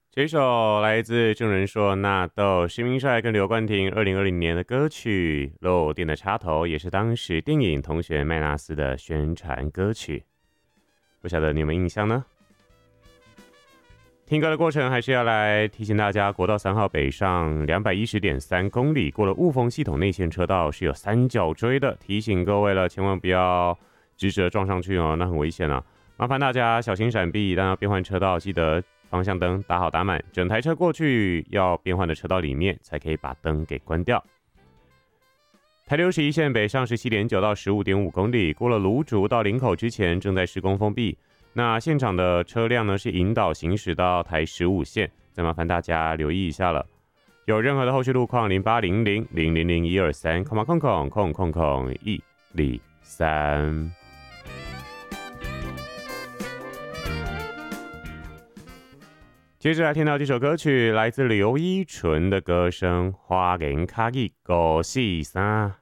这首来自郑人硕、纳豆、施明帅跟刘冠廷2020年的歌曲《漏电的插头》，也是当时电影《同学麦纳斯》的宣传歌曲。不晓得你有没有印象呢？听歌的过程还是要来提醒大家，国道3号北上210.3公里，过了雾峰系统内线车道是有三角锥的，提醒各位了，千万不要直直撞上去哦，那很危险啊！麻烦大家小心闪避，但要变换车道，记得方向灯打好打满，整台车过去要变换的车道里面才可以把灯给关掉。台61线北上17.9到15.5公里，过了芦竹到林口之前正在施工封闭。那现场的车辆呢是引导行驶到台15线，再麻烦大家留意一下了。有任何的后续路况，0800-000-123，123。接着来听到这首歌曲，来自刘依纯的歌声《花言巧语五四三》。